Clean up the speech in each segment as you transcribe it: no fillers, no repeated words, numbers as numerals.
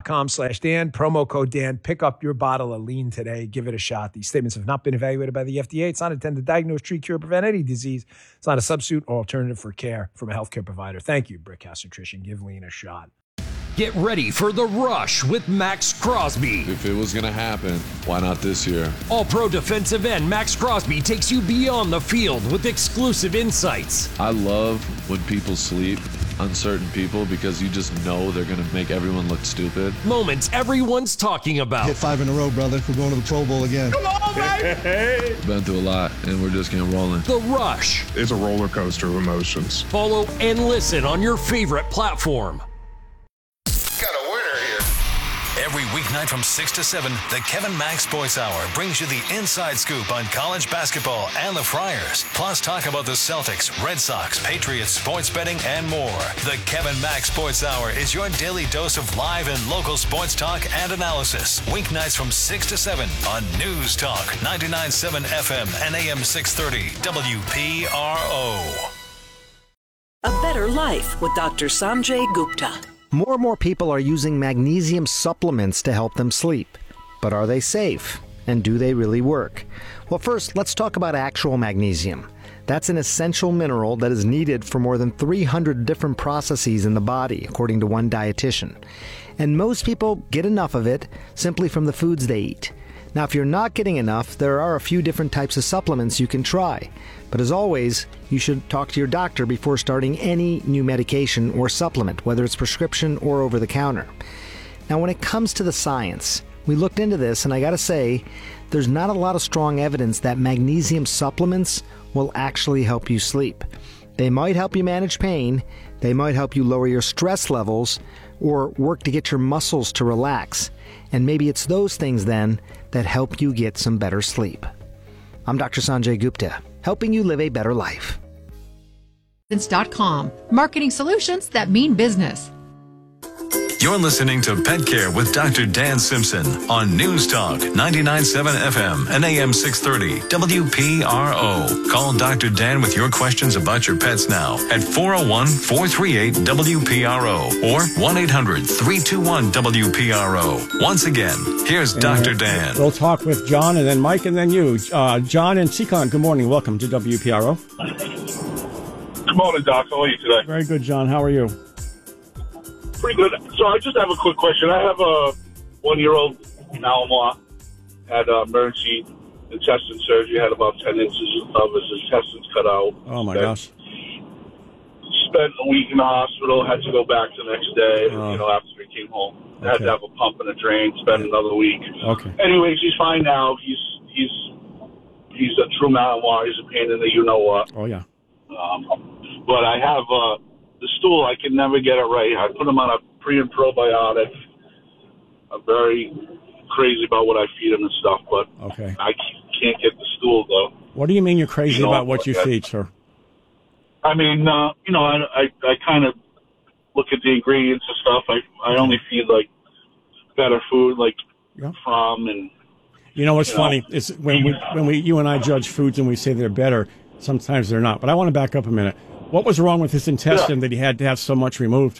lean.com/Dan, promo code Dan. Pick up your bottle of Lean today. Give it a shot. These statements have not been evaluated by the FDA. It's not intended to diagnose, treat, cure, or prevent any disease. It's not a substitute or alternative for care from a healthcare provider. Thank you, Brickhouse Nutrition. Give Lean a shot. Get ready for The Rush with Max Crosby. If it was going to happen, why not this year? All-pro defensive end Max Crosby takes you beyond the field with exclusive insights. I love when people sleep on certain people because you just know they're going to make everyone look stupid. Moments everyone's talking about. Hit 5 in a row, brother. We're going to the Pro Bowl again. Come on, baby! Been through a lot, and we're just getting rolling. The Rush. It's a roller coaster of emotions. Follow and listen on your favorite platform. Every weeknight from 6 to 7, the Kevin Max Sports Hour brings you the inside scoop on college basketball and the Friars. Plus, talk about the Celtics, Red Sox, Patriots, sports betting, and more. The Kevin Max Sports Hour is your daily dose of live and local sports talk and analysis. Weeknights from 6 to 7 on News Talk 99.7 FM and AM 630 WPRO. A better life with Dr. Sanjay Gupta. More and more people are using magnesium supplements to help them sleep. But are they safe? And do they really work? Well, first, let's talk about actual magnesium. That's an essential mineral that is needed for more than 300 different processes in the body, according to one dietitian. And most people get enough of it simply from the foods they eat. Now, if you're not getting enough, there are a few different types of supplements you can try. But as always, you should talk to your doctor before starting any new medication or supplement, whether it's prescription or over the counter. Now, when it comes to the science, we looked into this, and I gotta say, there's not a lot of strong evidence that magnesium supplements will actually help you sleep. They might help you manage pain, they might help you lower your stress levels, or work to get your muscles to relax. And maybe it's those things then that help you get some better sleep. I'm Dr. Sanjay Gupta, helping you live a better life. Marketing solutions that mean business. You're listening to Pet Care with Dr. Dan Simpson on News Talk 99.7 FM and AM 630 WPRO. Call Dr. Dan with your questions about your pets now at 401-438-WPRO or 1-800-321-WPRO. Once again, here's Dr. Dan. We'll talk with John and then Mike and then you. John and Seacon, good morning. Welcome to WPRO. Good morning, Doc. How are you today? Very good, John. How are you? Pretty good. So I just have a quick question. I have a 1-year-old Malinois, had emergency intestine surgery, had about 10 inches of his intestines cut out. Oh, my gosh. Spent a week in the hospital, had to go back the next day, after we came home. Okay. Had to have a pump and a drain, spend another week. Okay. Anyways, he's fine now. He's a true Malinois. He's a pain in the you-know-what. Oh, yeah. But I have... the stool, I can never get it right. I put him on a pre and probiotic. I'm very crazy about what I feed him and stuff, but okay. I can't get the stool, though. What do you mean you're crazy about what you feed, sir? I mean, I kind of look at the ingredients and stuff. I only feed, like, better food, like from and... You know what's funny? It's when you and I judge foods and we say they're better, sometimes they're not. But I want to back up a minute. What was wrong with his intestine that he had to have so much removed?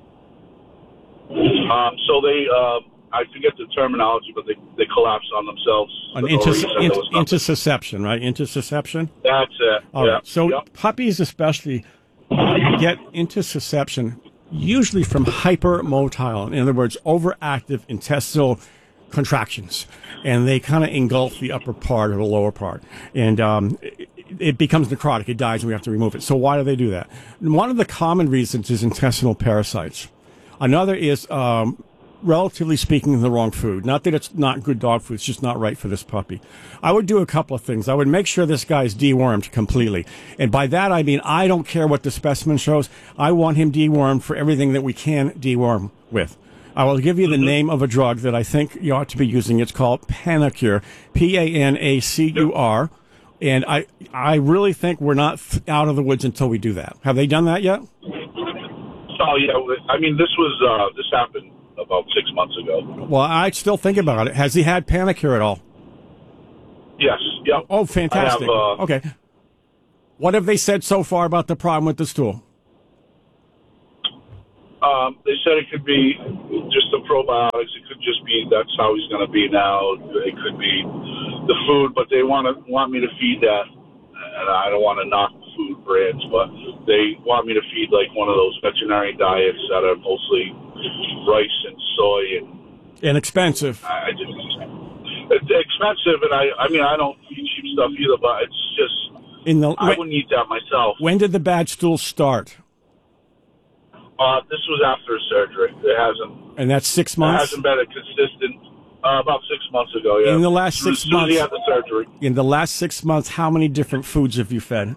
So they, I forget the terminology, but they collapsed on themselves. An intussusception, right? Intussusception? That's it. All right. So puppies especially get intussusception usually from hypermotile, in other words, overactive intestinal contractions. And they kind of engulf the upper part or the lower part. And it becomes necrotic. It dies, and we have to remove it. So why do they do that? One of the common reasons is intestinal parasites. Another is, relatively speaking, the wrong food. Not that it's not good dog food. It's just not right for this puppy. I would do a couple of things. I would make sure this guy's dewormed completely. And by that, I mean I don't care what the specimen shows. I want him dewormed for everything that we can deworm with. I will give you the name of a drug that I think you ought to be using. It's called Panacur, Panacur. And I really think we're not out of the woods until we do that. Have they done that yet? Oh, yeah. I mean, this happened about 6 months ago. Well, I still think about it. Has he had Panacur at all? Yes. Yep. Oh, fantastic. Okay. What have they said so far about the problem with the stool? They said it could be just the probiotics. It could just be that's how he's going to be now. It could be the food, but they want me to feed that. And I don't want to knock food brands, but they want me to feed like one of those veterinary diets that are mostly rice and soy and expensive. It's expensive, and I mean I don't eat cheap stuff either, but it's just I wouldn't eat that myself. When did the bad stool start? This was after surgery. It hasn't. And that's 6 months? It hasn't been a consistent. About 6 months ago, yeah. In the last 6 months, he had the surgery. In the last 6 months, how many different foods have you fed?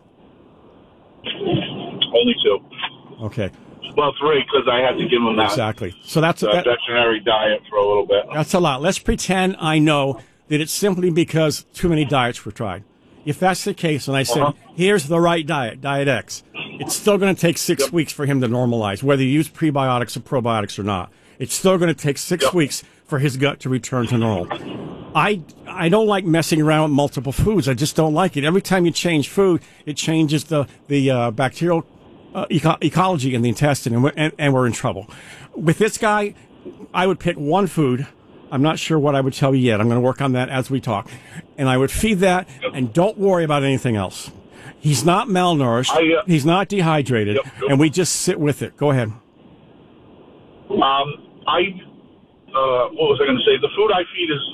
Only 2. Okay. Well, 3 because I had to give him that. Exactly. So that's a veterinary diet for a little bit. That's a lot. Let's pretend I know that it's simply because too many diets were tried. If that's the case, and I said, here's the right diet, Diet X, it's still going to take 6 weeks for him to normalize, whether you use prebiotics or probiotics or not. It's still going to take 6 weeks for his gut to return to normal. I don't like messing around with multiple foods. I just don't like it. Every time you change food, it changes the bacterial ecology in the intestine, and we're in trouble. With this guy, I would pick one food. I'm not sure what I would tell you yet. I'm going to work on that as we talk. And I would feed that, and don't worry about anything else. He's not malnourished. He's not dehydrated, and we just sit with it. Go ahead. What was I going to say? The food I feed is,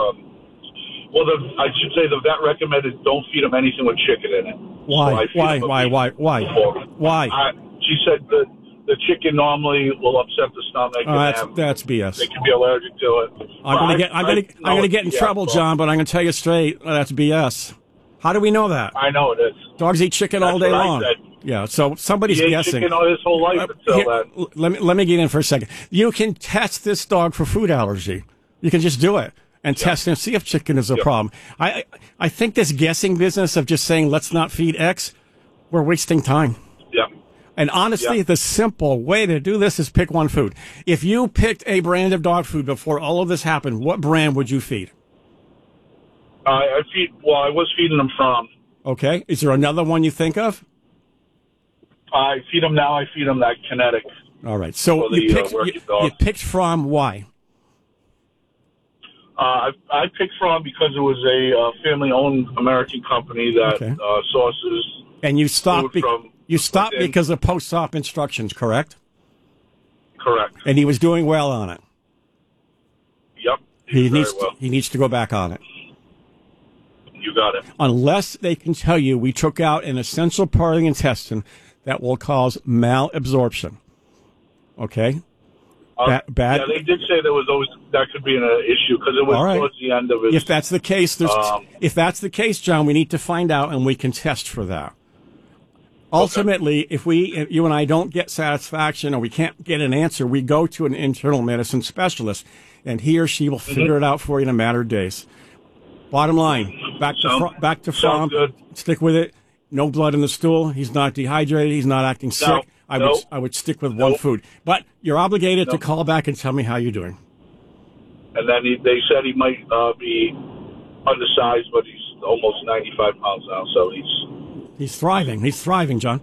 I should say the vet recommended don't feed him anything with chicken in it. Why? So Why? She said that the chicken normally will upset the stomach. That's BS. They can be allergic to it. I'm gonna get in trouble, John. But I'm gonna tell you straight, that's BS. How do we know that? I know it is. Dogs eat chicken all day long. Yeah, so somebody's guessing. Chicken all his whole life until let me get in for a second. You can test this dog for food allergy. You can just do it and test and see if chicken is a problem. I think this guessing business of just saying let's not feed X, we're wasting time. Yeah. And honestly, the simple way to do this is pick one food. If you picked a brand of dog food before all of this happened, what brand would you feed? I was feeding them from. Okay. Is there another one you think of? I feed them now. I feed them that Kinetic. All right. So you picked from why? I picked from because it was a family-owned American company that sources. And you stopped. Because of post-op instructions, correct? Correct. And he was doing well on it. Yep. He needs to go back on it. You got it. Unless they can tell you we took out an essential part of the intestine that will cause malabsorption. Okay? Yeah, they did say that could be an issue because it was towards the end of it. If that's the case, John, we need to find out and we can test for that. Ultimately, if you and I don't get satisfaction or we can't get an answer, we go to an internal medicine specialist, and he or she will figure it out for you in a matter of days. Bottom line, back to Fromm. Stick with it. No blood in the stool. He's not dehydrated. He's not acting sick. I would stick with one food. But you're obligated to call back and tell me how you're doing. And then they said he might be undersized, but he's almost 95 pounds now, so he's thriving. He's thriving, John.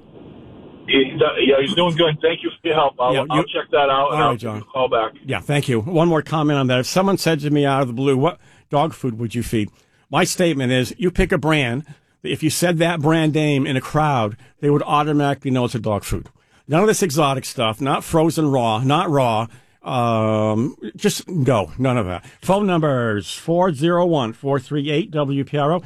He's doing good. Thank you for your help. I'll check that out, and I'll give you a call back. Yeah, thank you. One more comment on that. If someone said to me out of the blue, what dog food would you feed? My statement is, you pick a brand. If you said that brand name in a crowd, they would automatically know it's a dog food. None of this exotic stuff, not frozen raw, not raw. Just no, none of that. Phone numbers 401-438-WPRO,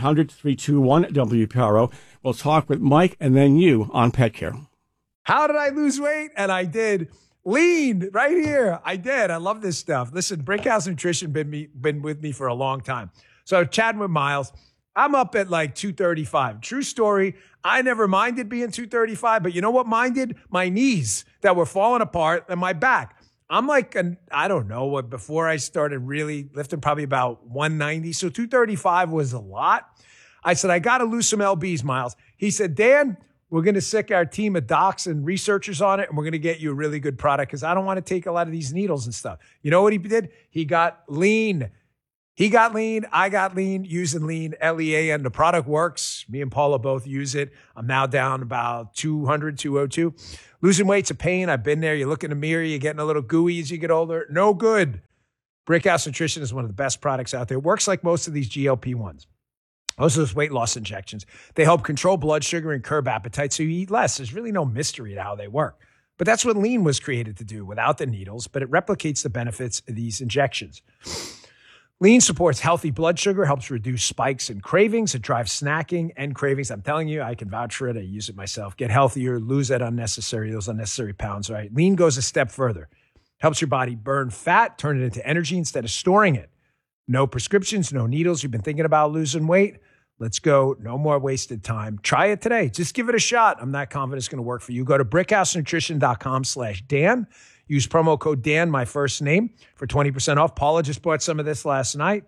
800-321-WPRO. We'll talk with Mike and then you on Pet Care. How did I lose weight? And I did. Lean right here. I did. I love this stuff. Listen, Brickhouse Nutrition been with me for a long time. So chatting with Miles, I'm up at like 235. True story. I never minded being 235, but you know what minded? My knees that were falling apart and my back. I'm like, I don't know what, before I started really lifting, probably about 190. So 235 was a lot. I said, I got to lose some lbs, Miles. He said, Dan, we're going to sick our team of docs and researchers on it, and we're going to get you a really good product because I don't want to take a lot of these needles and stuff. You know what he did? He got lean. He got lean. I got lean. Using lean, LEAN. The product works. Me and Paula both use it. I'm now down about 200, 202. Losing weight's a pain. I've been there. You look in the mirror, you're getting a little gooey as you get older. No good. Brickhouse Nutrition is one of the best products out there. It works like most of these GLP-1s. Most of those weight loss injections. They help control blood sugar and curb appetite so you eat less. There's really no mystery to how they work. But that's what lean was created to do without the needles, but it replicates the benefits of these injections. Lean supports healthy blood sugar, helps reduce spikes and cravings. It drives snacking and cravings. I'm telling you, I can vouch for it. I use it myself. Get healthier, lose those unnecessary pounds, right? Lean goes a step further. Helps your body burn fat, turn it into energy instead of storing it. No prescriptions, no needles. You've been thinking about losing weight? Let's go. No more wasted time. Try it today. Just give it a shot. I'm not confident it's going to work for you. Go to brickhousenutrition.com/Dan. Use promo code Dan, my first name, for 20% off. Paula just bought some of this last night.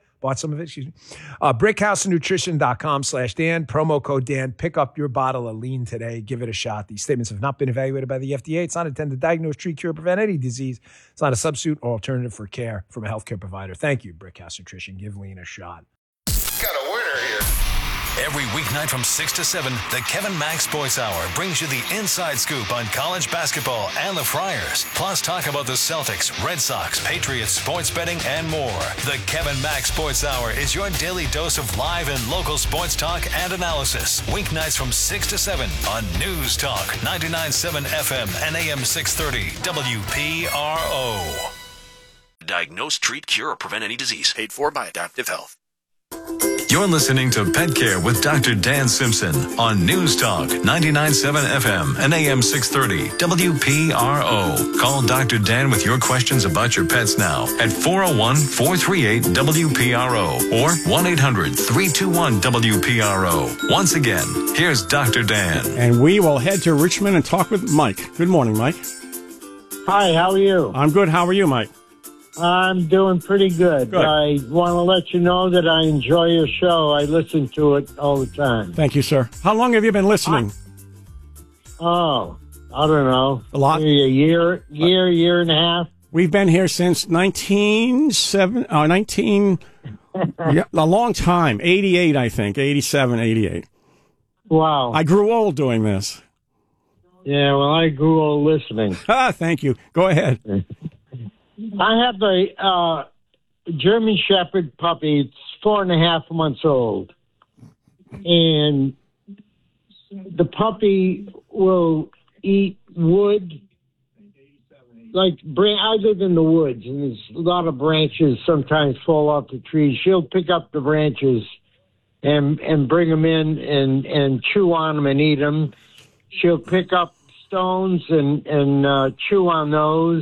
Brickhousenutrition.com/Dan. Promo code Dan. Pick up your bottle of lean today. Give it a shot. These statements have not been evaluated by the FDA. It's not intended to diagnose, treat, cure, prevent any disease. It's not a substitute or alternative for care from a healthcare provider. Thank you, Brickhouse Nutrition. Give lean a shot. Got a winner here. Every weeknight from 6 to 7, the Kevin Max Sports Hour brings you the inside scoop on college basketball and the Friars. Plus, talk about the Celtics, Red Sox, Patriots, sports betting, and more. The Kevin Max Sports Hour is your daily dose of live and local sports talk and analysis. Weeknights from 6 to 7 on News Talk 99.7 FM and AM 630 WPRO. Diagnose, treat, cure, or prevent any disease. Paid for by Adaptive Health. You're listening to Pet Care with Dr. Dan Simpson on News Talk 99.7 FM and AM 630 WPRO. Call Dr. Dan with your questions about your pets now at 401-438-WPRO or 1-800-321-WPRO. Once again, here's Dr. Dan. And we will head to Richmond and talk with Mike. Good morning, Mike. Hi, how are you? I'm good. How are you, Mike? I'm doing pretty good. I want to let you know that I enjoy your show. I listen to it all the time. Thank you, sir. How long have you been listening? I don't know. A lot? Maybe a year and a half. We've been here since 19, yeah, a long time. 88, I think. 87, 88. Wow. I grew old doing this. Yeah, well, I grew old listening. Thank you. Go ahead. I have a German Shepherd puppy. It's 4.5 months old. And the puppy will eat wood. Like, I live in the woods, and there's a lot of branches sometimes fall off the trees. She'll pick up the branches and bring them in and chew on them and eat them. She'll pick up stones and chew on those.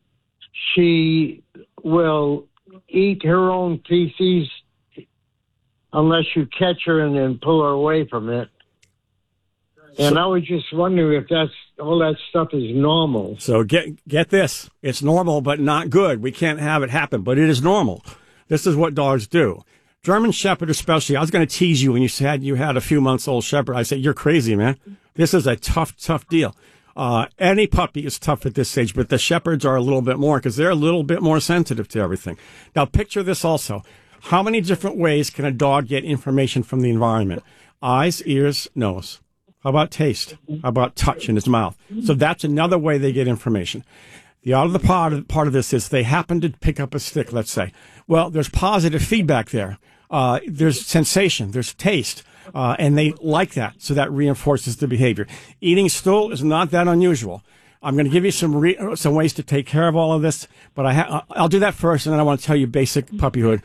She will eat her own feces unless you catch her and then pull her away from it. And I was just wondering if all that stuff is normal. So get this. It's normal, but not good. We can't have it happen, but it is normal. This is what dogs do. German Shepherd especially. I was going to tease you when you said you had a few months old Shepherd. I said, you're crazy, man. This is a tough deal. Any puppy is tough at this age, but the Shepherds are a little bit more because they're a little bit more sensitive to everything. Now, picture this also. How many different ways can a dog get information from the environment? Eyes, ears, nose. How about taste? How about touch in his mouth? So that's another way they get information. The other part of this is they happen to pick up a stick, let's say. Well, there's positive feedback there. There's sensation. There's taste. And they like that, so that reinforces the behavior. Eating stool is not that unusual. I'm going to give you some ways to take care of all of this, but I'll do that first, and then I want to tell you basic puppyhood.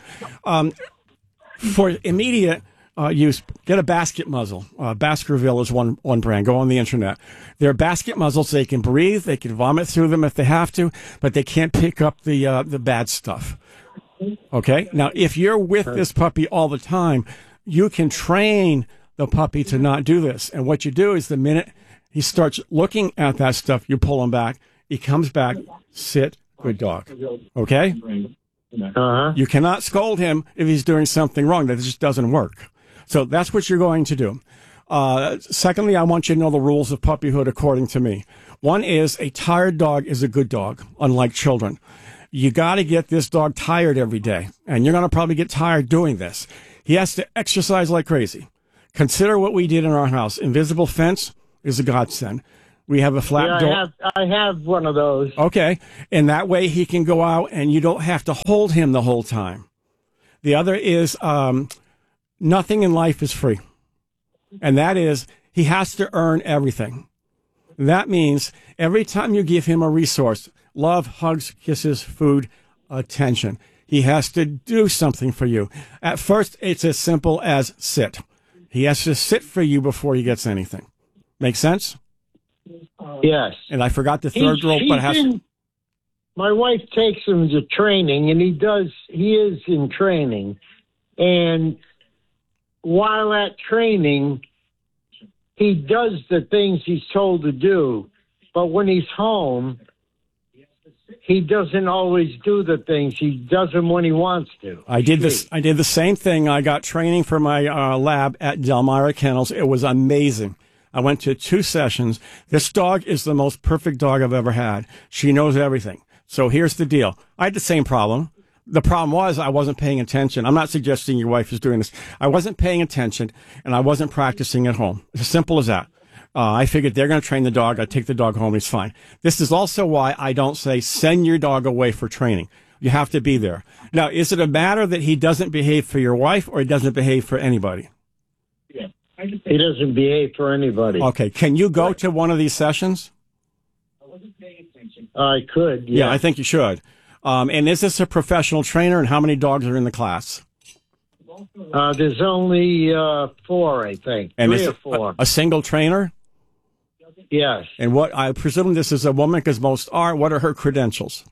For immediate use, get a basket muzzle. Baskerville is one brand. Go on the internet. They're basket muzzles. They can breathe. They can vomit through them if they have to, but they can't pick up the bad stuff. Okay? Now, if you're with this puppy all the time, you can train the puppy to not do this. And what you do is the minute he starts looking at that stuff, you pull him back. He comes back, sit, good dog. Okay? You cannot scold him if he's doing something wrong. That just doesn't work. So that's what you're going to do. Secondly, I want you to know the rules of puppyhood according to me. One is a tired dog is a good dog, unlike children. You got to get this dog tired every day, and you're going to probably get tired doing this. He has to exercise like crazy. Consider what we did in our house. Invisible fence is a godsend. We have a flat door. I have one of those. Okay. And that way he can go out and you don't have to hold him the whole time. The other is nothing in life is free. And that is he has to earn everything. That means every time you give him a resource, love, hugs, kisses, food, attention, he has to do something for you. At first, it's as simple as sit. He has to sit for you before he gets anything. Make sense? Yes. And I forgot the third rule, but it has my wife takes him to training, and he is in training. And while at training, he does the things he's told to do. But when he's home, he doesn't always do the things. He does them when he wants to. I did the same thing. I got training for my lab at Delmira Kennels. It was amazing. I went to 2 sessions. This dog is the most perfect dog I've ever had. She knows everything. So here's the deal. I had the same problem. The problem was I wasn't paying attention. I'm not suggesting your wife is doing this. I wasn't paying attention, and I wasn't practicing at home. It's as simple as that. I figured they're going to train the dog. I take the dog home. He's fine. This is also why I don't say send your dog away for training. You have to be there. Now, is it a matter that he doesn't behave for your wife or he doesn't behave for anybody? Yeah. He doesn't behave for anybody. Okay. Can you go to one of these sessions? I could. Yeah, I think you should. And is this a professional trainer, and how many dogs are in the class? There's only 4, I think. And 3 or 4. A single trainer? Yes. And what I presume this is a woman, because most are. What are her credentials?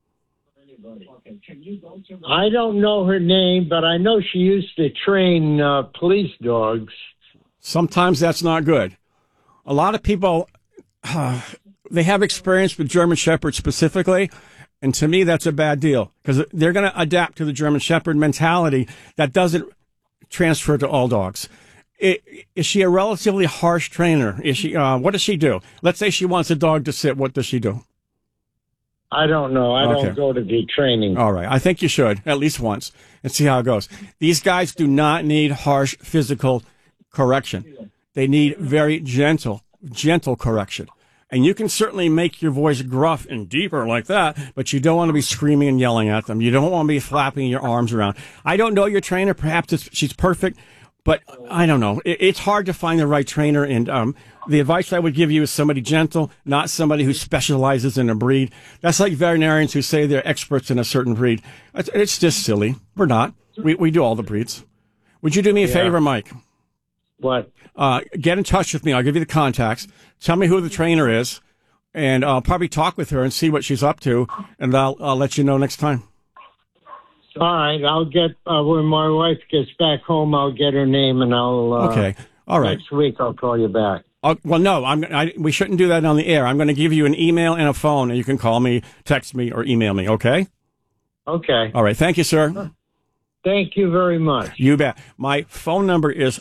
I don't know her name, but I know she used to train police dogs. Sometimes that's not good. A lot of people, they have experience with German Shepherds specifically. And to me, that's a bad deal because they're going to adapt to the German Shepherd mentality that doesn't transfer to all dogs. Is she a relatively harsh trainer? Is she? What does she do? Let's say she wants a dog to sit. What does she do? I don't know. I don't go to the training. All right. I think you should at least once and see how it goes. These guys do not need harsh physical correction. They need very gentle correction. And you can certainly make your voice gruff and deeper like that, but you don't want to be screaming and yelling at them. You don't want to be flapping your arms around. I don't know your trainer. Perhaps she's perfect, but I don't know. It's hard to find the right trainer. And the advice I would give you is somebody gentle, not somebody who specializes in a breed. That's like veterinarians who say they're experts in a certain breed. It's just silly. We're not. We do all the breeds. Would you do me a favor, Mike? What? Get in touch with me. I'll give you the contacts. Tell me who the trainer is, and I'll probably talk with her and see what she's up to, and I'll let you know next time. All right. I'll get, when my wife gets back home, I'll get her name, and I'll... okay. All right. Next week, I'll call you back. Well, no, we shouldn't do that on the air. I'm going to give you an email and a phone, and you can call me, text me, or email me, okay? Okay. All right. Thank you, sir. Thank you very much. You bet. My phone number is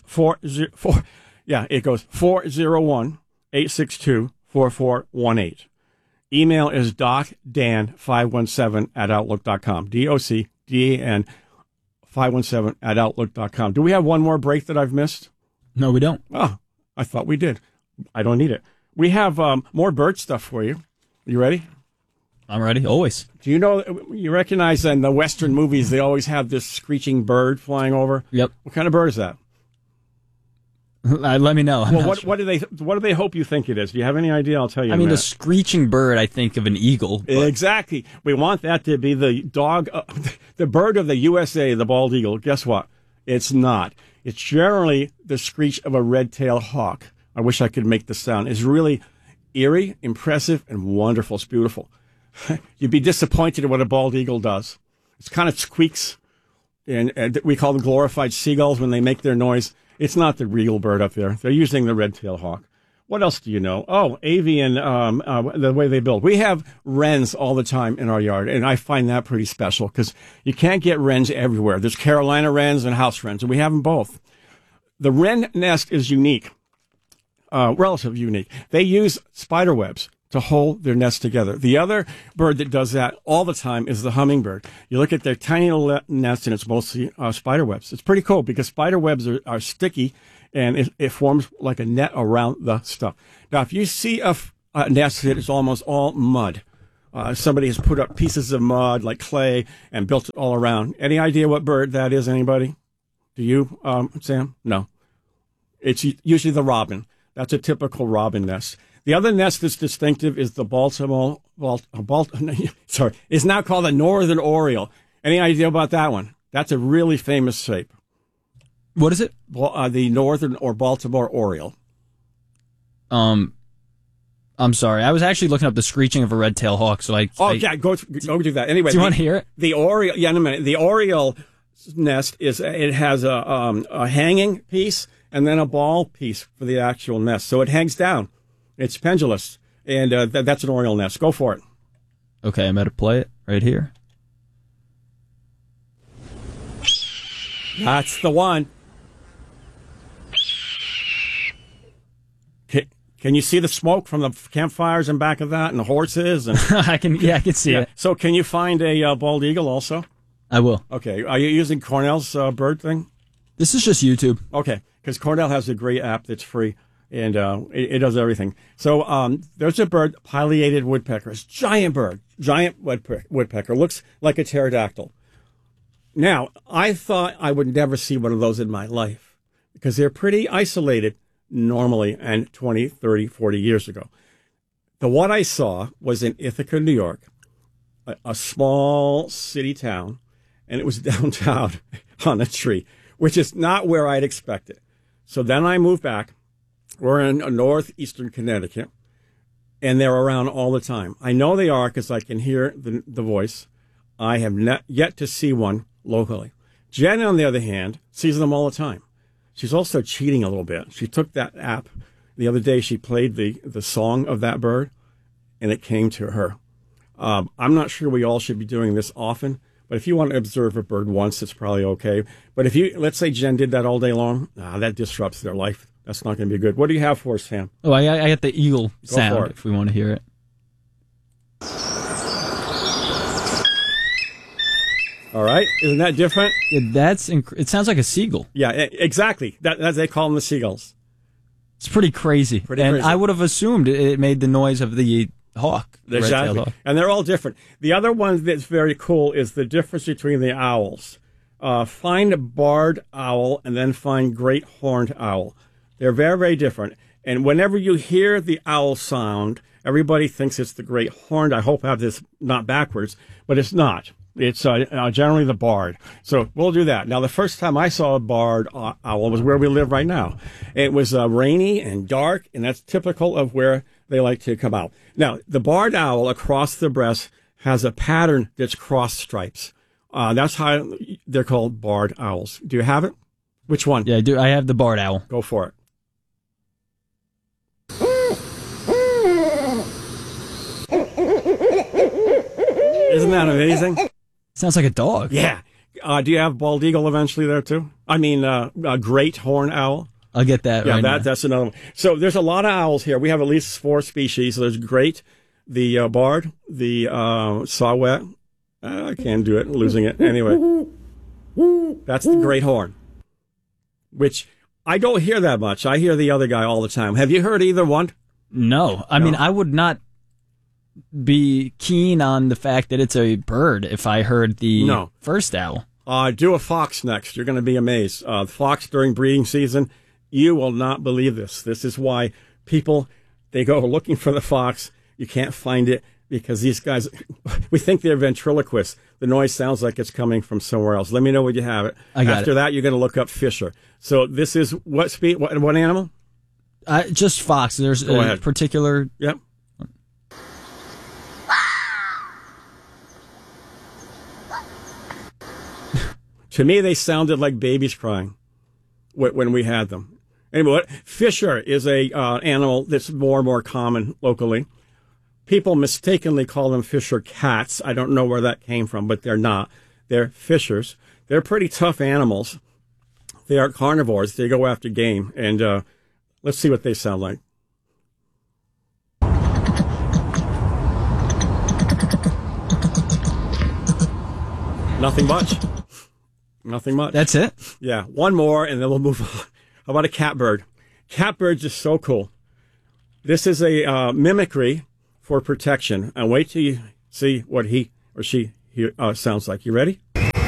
401-862-4418. Email is docdan517@outlook.com. DOCDAN 517@outlook.com. Do we have one more break that I've missed? No, we don't. Oh, I thought we did. I don't need it. We have more bird stuff for you. You ready? I'm ready, always. Do you know, you recognize in the Western movies, they always have this screeching bird flying over? Yep. What kind of bird is that? Let me know. Well, what do they hope you think it is? Do you have any idea? I'll tell you. I mean, a screeching bird, I think of an eagle. But... Exactly. We want that to be the dog, the bird of the USA, the bald eagle. Guess what? It's not. It's generally the screech of a red-tailed hawk. I wish I could make the sound. It's really eerie, impressive, and wonderful. It's beautiful. You'd be disappointed at what a bald eagle does. It's kind of squeaks, and we call them glorified seagulls when they make their noise. It's not the regal bird up there. They're using the red-tailed hawk. What else do you know? Oh, avian, the way they build. We have wrens all the time in our yard, and I find that pretty special because you can't get wrens everywhere. There's Carolina wrens and house wrens, and we have them both. The wren nest is unique, relatively unique. They use spider webs to hold their nest together. The other bird that does that all the time is the hummingbird. You look at their tiny little nest, and it's mostly spider webs. It's pretty cool because spider webs are sticky, and it forms like a net around the stuff. Now, if you see a nest that is almost all mud, somebody has put up pieces of mud like clay and built it all around. Any idea what bird that is, anybody? Do you, Sam? No. It's usually the robin. That's a typical robin nest. The other nest that's distinctive is the is now called the northern oriole. Any idea about that one? That's a really famous shape. What is it? The northern or Baltimore oriole. I'm sorry. I was actually looking up the screeching of a red-tailed hawk. So yeah, go do that. Anyway, do you want to hear it? The oriole. Yeah, in a minute. The oriole nest it has a hanging piece and then a ball piece for the actual nest. So it hangs down. It's pendulous, and that's an oriole nest. Go for it. Okay, I'm going to play it right here. That's the one. Can you see the smoke from the campfires in back of that and the horses? And I can see it. So can you find a bald eagle also? I will. Okay. Are you using Cornell's bird thing? This is just YouTube. Okay, because Cornell has a great app that's free, and it does everything. So there's a bird, pileated woodpecker. It's a giant bird, giant woodpecker. Looks like a pterodactyl. Now, I thought I would never see one of those in my life because they're pretty isolated normally and 20, 30, 40 years ago. The one I saw was in Ithaca, New York, a small city town, and it was downtown on a tree, which is not where I'd expected. So then I moved back. We're in northeastern Connecticut, and they're around all the time. I know they are because I can hear the voice. I have yet to see one locally. Jen, on the other hand, sees them all the time. She's also cheating a little bit. She took that app. The other day, she played the song of that bird, and it came to her. I'm not sure we all should be doing this often, but if you want to observe a bird once, it's probably okay. But if you, let's say Jen did that all day long, that disrupts their life. That's not going to be good. What do you have for us, Sam? Oh, I got the eagle sound if we want to hear it. All right. Isn't that different? Yeah, it sounds like a seagull. Yeah, exactly. That's they call them the seagulls. It's pretty crazy. I would have assumed it made the noise of the hawk. Exactly. Hawk. And they're all different. The other one that's very cool is the difference between the owls. Find a barred owl and then find great horned owl. They're very, very different. And whenever you hear the owl sound, everybody thinks it's the great horned. I hope I have this not backwards, but it's not. It's generally the barred. So we'll do that. Now, the first time I saw a barred owl was where we live right now. It was rainy and dark, and that's typical of where they like to come out. Now, the barred owl across the breast has a pattern that's cross stripes. That's how they're called barred owls. Do you have it? Which one? Yeah, I do. I have the barred owl. Go for it. Isn't that amazing? Sounds like a dog. Yeah. Do you have bald eagle eventually there too? I mean, a great horned owl. I'll get that. Yeah, right that's another one. So there's a lot of owls here. We have at least 4 species. So there's great, the barred, the saw-whet. I can't do it. I'm losing it. Anyway, that's the great horn, which I don't hear that much. I hear the other guy all the time. Have you heard either one? No. I mean, I would not be keen on the fact that it's a bird if I heard the first owl. Do a fox next. You're going to be amazed. Fox during breeding season, you will not believe this. This is why people, they go looking for the fox. You can't find it because these guys, we think they're ventriloquists. The noise sounds like it's coming from somewhere else. Let me know when you have it. After that, you're going to look up Fisher. So this is what speed? What animal? Just fox. There's a particular... Yep. To me, they sounded like babies crying when we had them. Anyway, Fisher is a animal that's more and more common locally. People mistakenly call them Fisher cats. I don't know where that came from, but they're not. They're Fishers. They're pretty tough animals. They are carnivores. They go after game. And let's see what they sound like. Nothing much. Nothing much. That's it? Yeah, one more, and then we'll move on. How about a catbird? Catbirds are so cool. This is a mimicry for protection. And wait till you see what he or she sounds like. You ready?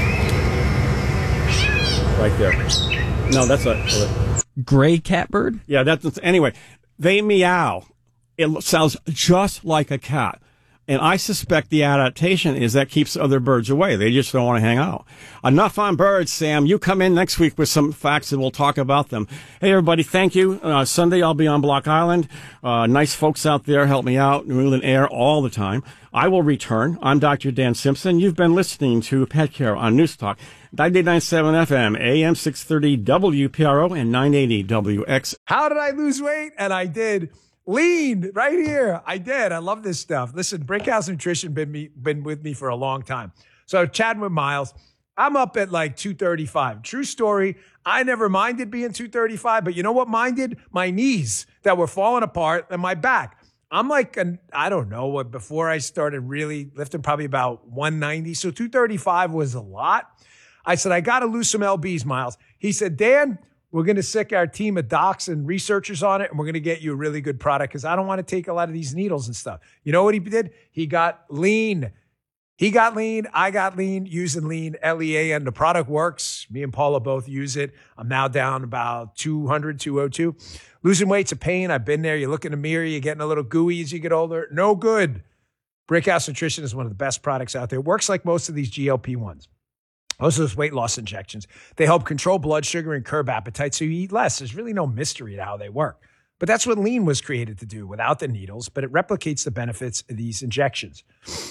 Right there. No, that's a gray catbird? Yeah, that's anyway. They meow. It sounds just like a cat. And I suspect the adaptation is that keeps other birds away. They just don't want to hang out. Enough on birds, Sam. You come in next week with some facts and we'll talk about them. Hey, everybody, thank you. Sunday, I'll be on Block Island. Nice folks out there help me out. New England Air all the time. I will return. I'm Dr. Dan Simpson. You've been listening to Pet Care on News Talk. 98.7 FM, AM 630 WPRO and 980 WX. How did I lose weight? And I did. Lean right here. I did. I love this stuff. Listen, Brickhouse Nutrition been with me for a long time. So chatting with Miles, I'm up at like 235. True story. I never minded being 235, but you know what minded? My knees that were falling apart and my back. I'm like, I don't know, before I started really lifting, probably about 190. So 235 was a lot. I said, I got to lose some LBs, Miles. He said, Dan, we're going to sick our team of docs and researchers on it, and we're going to get you a really good product because I don't want to take a lot of these needles and stuff. You know what he did? He got lean. He got lean. I got lean using lean, LEA, and the product works. Me and Paula both use it. I'm now down about 200, 202. Losing weight's a pain. I've been there. You look in the mirror, you're getting a little gooey as you get older. No good. Brickhouse Nutrition is one of the best products out there. It works like most of these GLP-1s. Most of those weight loss injections, they help control blood sugar and curb appetite so you eat less. There's really no mystery to how they work. But that's what lean was created to do without the needles, but it replicates the benefits of these injections.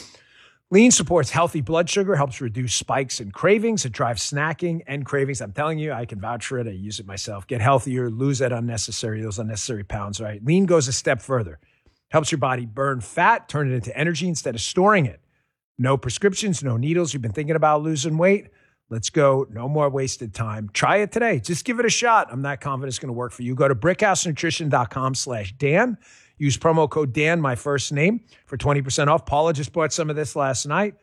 Lean supports healthy blood sugar, helps reduce spikes and cravings. It drives snacking and cravings. I'm telling you, I can vouch for it. I use it myself. Get healthier, lose those unnecessary pounds, right? Lean goes a step further. Helps your body burn fat, turn it into energy instead of storing it. No prescriptions, no needles. You've been thinking about losing weight? Let's go. No more wasted time. Try it today. Just give it a shot. I'm not confident it's going to work for you. Go to brickhousenutrition.com/Dan. Use promo code Dan, my first name, for 20% off. Paula just bought some of this last night.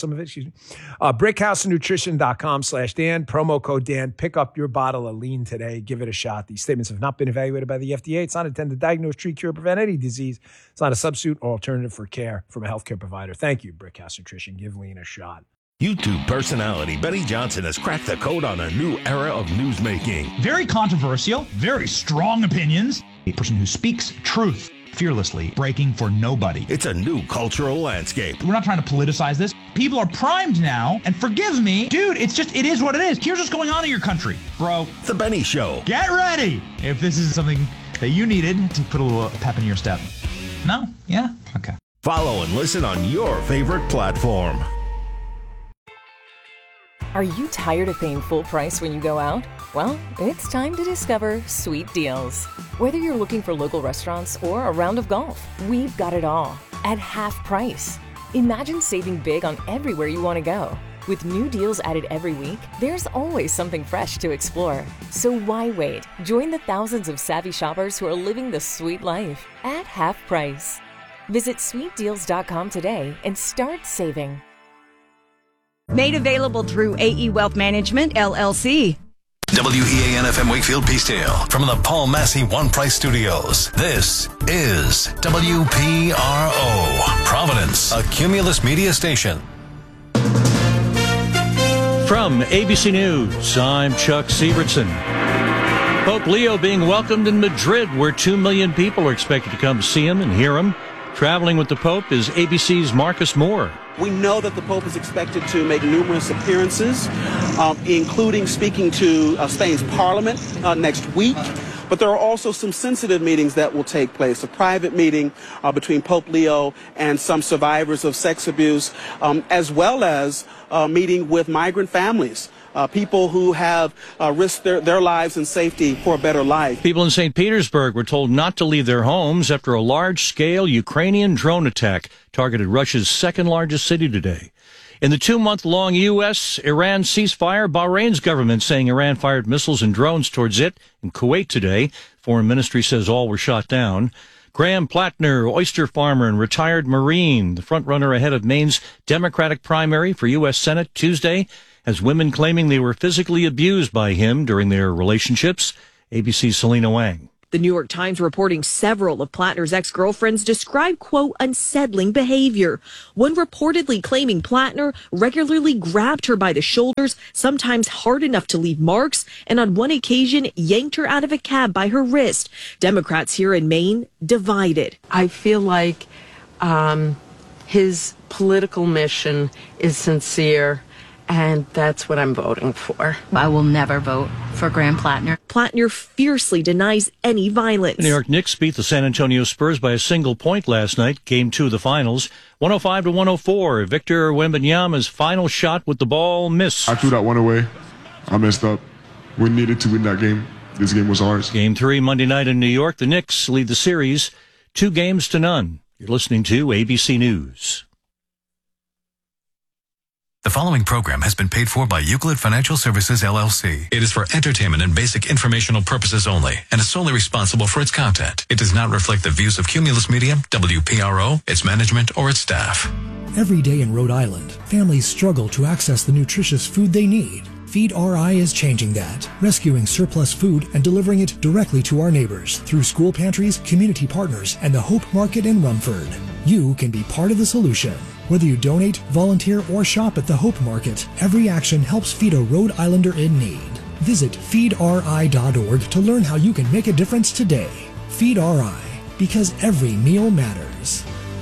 Brickhousenutrition.com/Dan. Promo code Dan. Pick up your bottle of lean today. Give it a shot. These statements have not been evaluated by the FDA. It's not intended to diagnose, treat, cure, prevent any disease. It's not a substitute or alternative for care from a healthcare provider. Thank you, Brickhouse Nutrition. Give lean a shot. YouTube personality Benny Johnson has cracked the code on a new era of newsmaking. Very controversial, very strong opinions. A person who speaks truth fearlessly, breaking for nobody. It's a new cultural landscape. We're not trying to politicize this. People are primed now, and forgive me, dude, it is what it is. Here's what's going on in your country, bro. The Benny Show. Get ready if this is something that you needed to put a little pep in your step. No? Yeah? Okay. Follow and listen on your favorite platform. Are you tired of paying full price when you go out? Well, it's time to discover Sweet Deals. Whether you're looking for local restaurants or a round of golf, we've got it all at half price. Imagine saving big on everywhere you want to go. With new deals added every week, there's always something fresh to explore. So why wait? Join the thousands of savvy shoppers who are living the sweet life at half price. Visit sweetdeals.com today and start saving. Made available through AE Wealth Management, LLC. WEAN-FM Wakefield Peacedale from the Paul Massey One Price Studios. This is WPRO, Providence, a Cumulus media station. From ABC News, I'm Chuck Sievertson. Pope Leo being welcomed in Madrid, where 2 million people are expected to come see him and hear him. Traveling with the Pope is ABC's Marcus Moore. We know that the Pope is expected to make numerous appearances, including speaking to Spain's Parliament next week. But there are also some sensitive meetings that will take place. A private meeting between Pope Leo and some survivors of sex abuse, as well as a meeting with migrant families. People who have risked their lives and safety for a better life. People in St. Petersburg were told not to leave their homes after a large-scale Ukrainian drone attack targeted Russia's second-largest city today. In the 2-month-long U.S.-Iran ceasefire, Bahrain's government saying Iran fired missiles and drones towards it in Kuwait today. Foreign ministry says all were shot down. Graham Plattner, oyster farmer and retired Marine, the front-runner ahead of Maine's Democratic primary for U.S. Senate Tuesday, has women claiming they were physically abused by him during their relationships. ABC's Selena Wang. The New York Times reporting several of Plattner's ex-girlfriends described, quote, unsettling behavior. One reportedly claiming Plattner regularly grabbed her by the shoulders, sometimes hard enough to leave marks, and on one occasion yanked her out of a cab by her wrist. Democrats here in Maine divided. I feel like his political mission is sincere, and that's what I'm voting for. I will never vote for Graham Plattner. Plattner fiercely denies any violence. The New York Knicks beat the San Antonio Spurs by a single point last night, Game 2 of the finals, 105-104. Victor Wembanyama's final shot with the ball missed. I threw that one away. I messed up. We needed to win that game. This game was ours. Game 3 Monday night in New York. The Knicks lead the series 2-0. You're listening to ABC News. The following program has been paid for by Euclid Financial Services, LLC. It is for entertainment and basic informational purposes only and is solely responsible for its content. It does not reflect the views of Cumulus Media, WPRO, its management, or its staff. Every day in Rhode Island, families struggle to access the nutritious food they need. Feed RI is changing that, rescuing surplus food and delivering it directly to our neighbors through school pantries, community partners, and the Hope Market in Rumford. You can be part of the solution. Whether you donate, volunteer, or shop at the Hope Market, every action helps feed a Rhode Islander in need. Visit feedri.org to learn how you can make a difference today. Feed RI, because every meal matters.